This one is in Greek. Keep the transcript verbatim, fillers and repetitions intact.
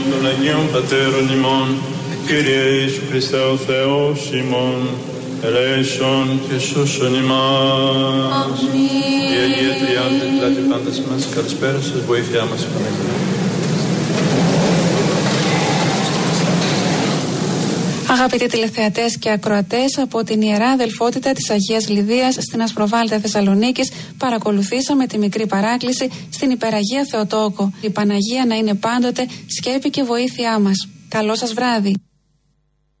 Τον Αγίον Πατέρων ημών, Κύριε Ιησού Χριστέ ο Θεός ημών, ελέησον και σώσον ημάς. Η Αγία Τριάντη, δηλαδή πάντας μας, καλησπέρα σας, βοήθειά μας επανέλθει. Αγαπητοί τηλεθεατές και ακροατές, από την Ιερά Αδελφότητα της Αγίας Λιδίας στην Ασπροβάλτα Θεσσαλονίκης παρακολουθήσαμε τη μικρή παράκληση στην Υπεραγία Θεοτόκο. Η Παναγία να είναι πάντοτε σκέπη και βοήθειά μας. Καλό σας βράδυ.